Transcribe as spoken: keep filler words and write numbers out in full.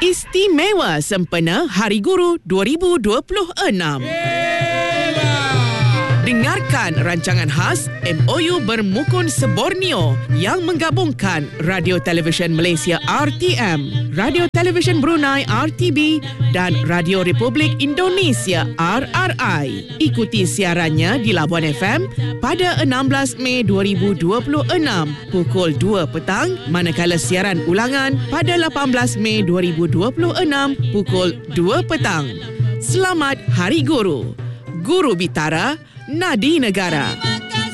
Istimewa sempena Hari Guru dua ribu dua puluh enam. Dengarkan rancangan khas M O U Bermukun Seborneo yang menggabungkan Radio Televisyen Malaysia R T M, Radio Televisyen Brunei R T B dan Radio Republik Indonesia R R I. Ikuti siarannya di Labuan F M pada enam belas Mei dua ribu dua puluh enam pukul dua petang, manakala siaran ulangan pada lapan belas Mei dua ribu dua puluh enam pukul dua petang. Selamat Hari Guru. Guru Bitara, Nadi Negara.